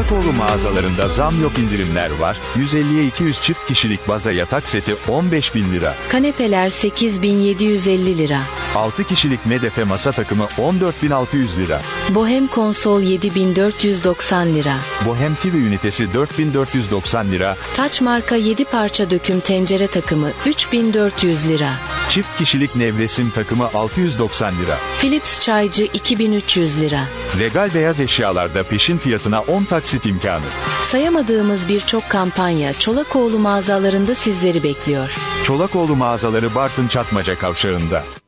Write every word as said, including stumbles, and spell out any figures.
Çolakoğlu mağazalarında zam yok, indirimler var. yüz elliye iki yüz çift kişilik baza yatak seti on beş bin lira. Kanepeler sekiz bin yedi yüz elli lira. altı kişilik medefe masa takımı on dört bin altı yüz lira. Bohem konsol yedi bin dört yüz doksan lira. Bohem T V ünitesi dört bin dört yüz doksan lira. Taç marka yedi parça döküm tencere takımı üç bin dört yüz lira. Çift kişilik nevresim takımı altı yüz doksan lira. Philips çaycı iki bin üç yüz lira. Legal beyaz eşyalarda peşin fiyatına on taksit imkanı. Sayamadığımız birçok kampanya Çolakoğlu mağazalarında sizleri bekliyor. Çolakoğlu mağazaları Bartın Çatmaca Kavşağı'nda.